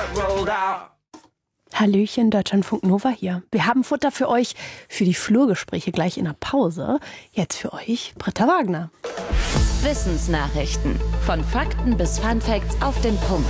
Hallöchen, Deutschlandfunk Nova hier. Wir haben Futter für euch für die Flurgespräche gleich in der Pause. Jetzt für euch Britta Wagner. Wissensnachrichten. Von Fakten bis Funfacts auf den Punkt.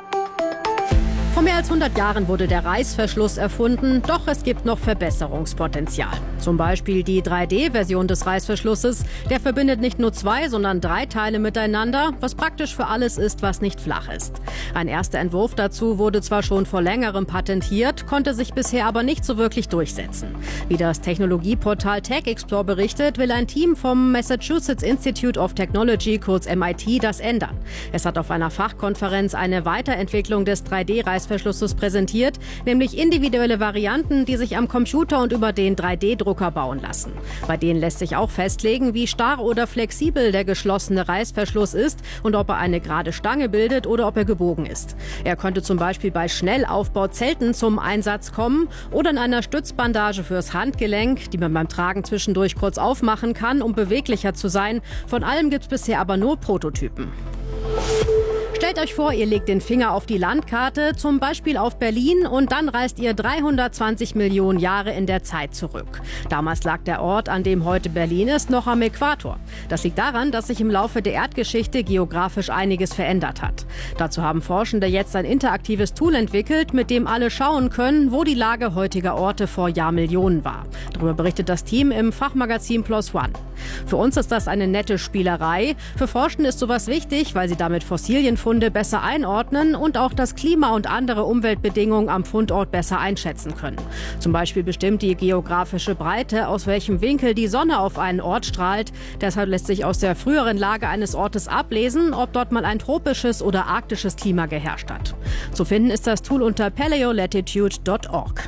Vor mehr als 100 Jahren wurde der Reißverschluss erfunden, doch es gibt noch Verbesserungspotenzial. Zum Beispiel die 3D-Version des Reißverschlusses. Der verbindet nicht nur 2, sondern 3 Teile miteinander, was praktisch für alles ist, was nicht flach ist. Ein erster Entwurf dazu wurde zwar schon vor längerem patentiert, konnte sich bisher aber nicht so wirklich durchsetzen. Wie das Technologieportal TechExplore berichtet, will ein Team vom Massachusetts Institute of Technology, kurz MIT, das ändern. Es hat auf einer Fachkonferenz eine Weiterentwicklung des 3D-Reißverschlusses präsentiert, nämlich individuelle Varianten, die sich am Computer und über den 3D-Drucker bauen lassen. Bei denen lässt sich auch festlegen, wie starr oder flexibel der geschlossene Reißverschluss ist und ob er eine gerade Stange bildet oder ob er gebogen ist. Er könnte zum Beispiel bei Schnellaufbauzelten zum Einsatz kommen oder in einer Stützbandage fürs Handgelenk, die man beim Tragen zwischendurch kurz aufmachen kann, um beweglicher zu sein. Von allem gibt es bisher aber nur Prototypen. Stellt euch vor, ihr legt den Finger auf die Landkarte, zum Beispiel auf Berlin, und dann reist ihr 320 Millionen Jahre in der Zeit zurück. Damals lag der Ort, an dem heute Berlin ist, noch am Äquator. Das liegt daran, dass sich im Laufe der Erdgeschichte geografisch einiges verändert hat. Dazu haben Forschende jetzt ein interaktives Tool entwickelt, mit dem alle schauen können, wo die Lage heutiger Orte vor Jahrmillionen war. Darüber berichtet das Team im Fachmagazin PLOS ONE. Für uns ist das eine nette Spielerei. Für Forschende ist sowas wichtig, weil sie damit Fossilienfunde besser einordnen und auch das Klima und andere Umweltbedingungen am Fundort besser einschätzen können. Zum Beispiel bestimmt die geografische Breite, aus welchem Winkel die Sonne auf einen Ort strahlt. Deshalb lässt sich aus der früheren Lage eines Ortes ablesen, ob dort mal ein tropisches oder arktisches Klima geherrscht hat. Zu finden ist das Tool unter paleolatitude.org.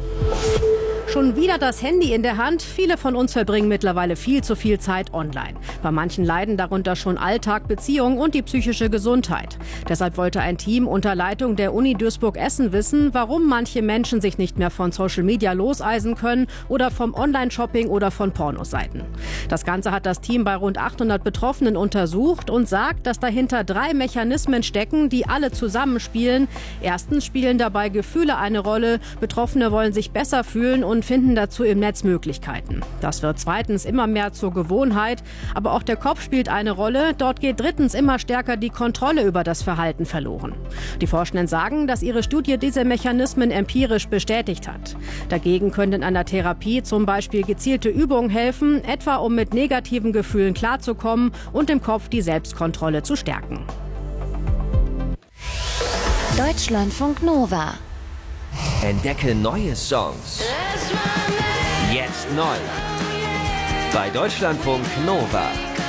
Schon wieder das Handy in der Hand. Viele von uns verbringen mittlerweile viel zu viel Zeit online. Bei manchen leiden darunter schon Alltag, Beziehung und die psychische Gesundheit. Deshalb wollte ein Team unter Leitung der Uni Duisburg-Essen wissen, warum manche Menschen sich nicht mehr von Social Media loseisen können oder vom Online-Shopping oder von Pornoseiten. Das Ganze hat das Team bei rund 800 Betroffenen untersucht und sagt, dass dahinter 3 Mechanismen stecken, die alle zusammenspielen. Erstens spielen dabei Gefühle eine Rolle. Betroffene wollen sich besser fühlen und finden dazu im Netz Möglichkeiten. Das wird zweitens immer mehr zur Gewohnheit, aber auch der Kopf spielt eine Rolle. Dort geht drittens immer stärker die Kontrolle über das Verhalten verloren. Die Forschenden sagen, dass ihre Studie diese Mechanismen empirisch bestätigt hat. Dagegen können in einer Therapie zum Beispiel gezielte Übungen helfen, etwa um mit negativen Gefühlen klarzukommen und im Kopf die Selbstkontrolle zu stärken. Deutschlandfunk Nova. Entdecke neue Songs. Jetzt neu. Bei Deutschlandfunk Nova.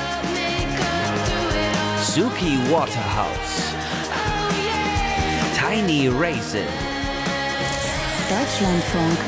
Suki Waterhouse. Tiny Raisin. Deutschlandfunk